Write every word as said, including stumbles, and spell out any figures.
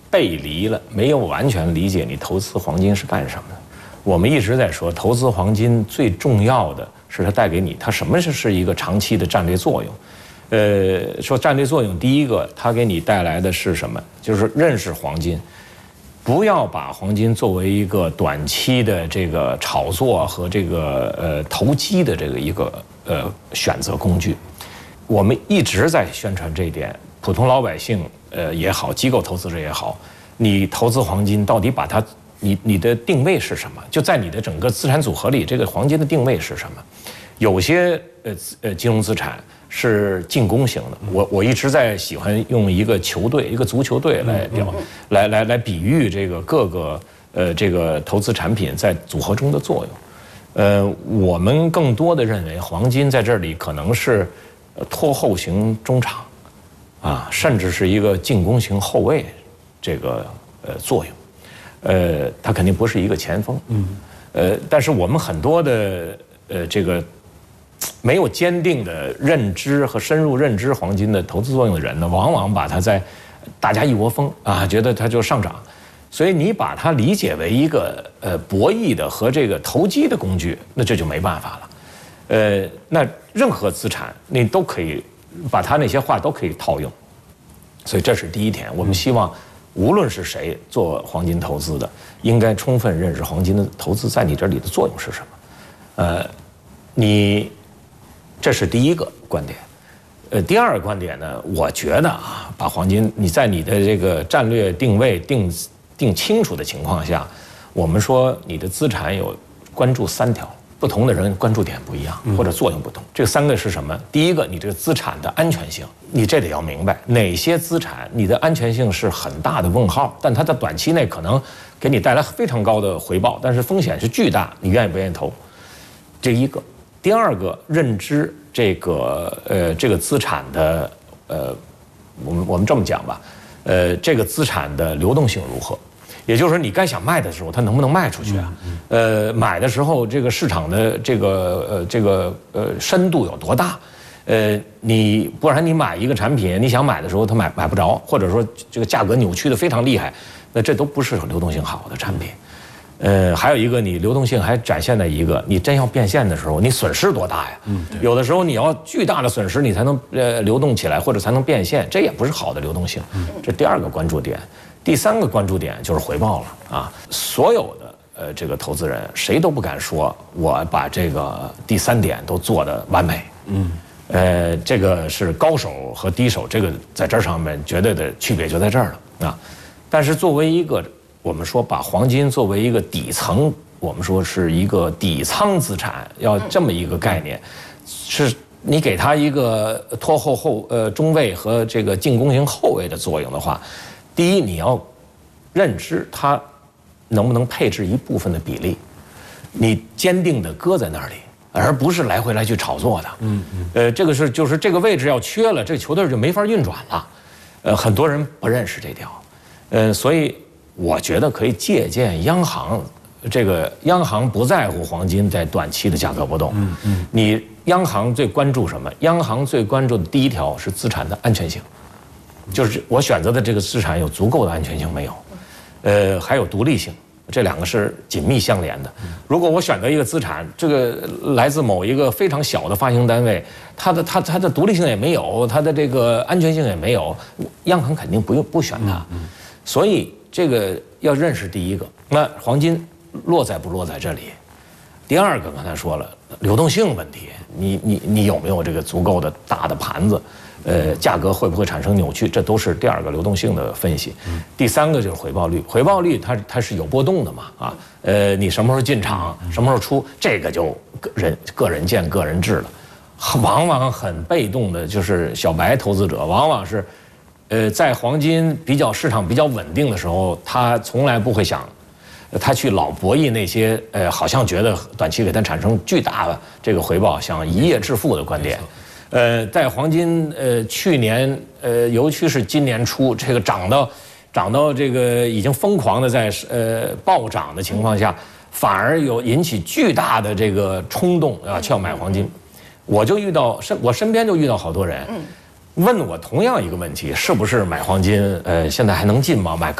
背离了，没有完全理解你投资黄金是干什么的。我们一直在说，投资黄金最重要的是它带给你，它什么是是一个长期的战略作用。呃，说战略作用，第一个，它给你带来的是什么？就是认识黄金，不要把黄金作为一个短期的这个炒作和这个呃投机的这个一个呃选择工具。我们一直在宣传这一点，普通老百姓呃也好，机构投资者也好，你投资黄金到底把它，你你的定位是什么？就在你的整个资产组合里，这个黄金的定位是什么？有些呃呃金融资产是进攻型的，我我一直在喜欢用一个球队，一个足球队来表，来来来比喻这个各个呃这个投资产品在组合中的作用。呃，我们更多的认为黄金在这里可能是拖后型中场，啊，甚至是一个进攻型后卫这个呃作用。呃，它肯定不是一个前锋，嗯，呃，但是我们很多的呃这个。没有坚定的认知和深入认知黄金的投资作用的人呢，往往把它在大家一窝蜂啊，觉得它就上涨，所以你把它理解为一个呃博弈的和这个投机的工具，那这就没办法了。呃，那任何资产你都可以把它那些话都可以套用，所以这是第一点。我们希望无论是谁做黄金投资的，应该充分认识黄金的投资在你这里的作用是什么。呃，你。这是第一个观点，呃，第二个观点呢，我觉得啊，把黄金你在你的这个战略定位定定清楚的情况下，我们说你的资产有关注三条，不同的人关注点不一样，或者作用不同。这三个是什么？第一个，你这个资产的安全性，你这得要明白哪些资产你的安全性是很大的问号，但它在短期内可能给你带来非常高的回报，但是风险是巨大，你愿意不愿意投？这一个。第二个，认知这个呃这个资产的呃，我们我们这么讲吧，呃这个资产的流动性如何？也就是说，你该想卖的时候，它能不能卖出去啊？呃，买的时候，这个市场的这个呃这个呃深度有多大？呃，你不然你买一个产品，你想买的时候它买买不着，或者说这个价格扭曲的非常厉害，那这都不是流动性好的产品。呃，还有一个，你流动性还展现在一个，你真要变现的时候，你损失多大呀？嗯，有的时候你要巨大的损失，你才能呃流动起来，或者才能变现，这也不是好的流动性。这第二个关注点，第三个关注点就是回报了啊！所有的呃这个投资人，谁都不敢说我把这个第三点都做得完美。嗯，呃，这个是高手和低手，这个在这上面绝对的区别就在这儿了啊！但是作为一个我们说把黄金作为一个底层，我们说是一个底仓资产，要这么一个概念，是你给它一个拖后后呃中卫和这个进攻型后卫的作用的话，第一你要认知它能不能配置一部分的比例，你坚定的搁在那里，而不是来回来去炒作的。嗯嗯。呃，这个是就是这个位置要缺了，这个球队就没法运转了。呃，很多人不认识这条，呃，所以。我觉得可以借鉴央行，这个央行不在乎黄金在短期的价格波动。嗯嗯，你央行最关注什么？央行最关注的第一条是资产的安全性，就是我选择的这个资产有足够的安全性没有？呃，还有独立性，这两个是紧密相连的。如果我选择一个资产，这个来自某一个非常小的发行单位，它的它它的独立性也没有，它的这个安全性也没有，央行肯定不用不选它。所以。这个要认识第一个，那黄金落在不落在这里？第二个刚才说了，流动性问题，你你你有没有这个足够的大的盘子？呃，价格会不会产生扭曲？这都是第二个流动性的分析。第三个就是回报率，回报率它它是有波动的嘛啊？呃，你什么时候进场，什么时候出，这个就个人个人见个人智了。往往很被动的就是小白投资者，往往是。呃，在黄金比较市场比较稳定的时候，他从来不会想，他去老博弈那些呃，好像觉得短期给他产生巨大的这个回报，想一夜致富的观点。呃，在黄金呃去年呃，尤其是今年初这个涨到涨到这个已经疯狂的在呃暴涨的情况下，反而有引起巨大的这个冲动啊，去要买黄金。我就遇到身我身边就遇到好多人。问我同样一个问题，是不是买黄金？呃，现在还能进吗？买。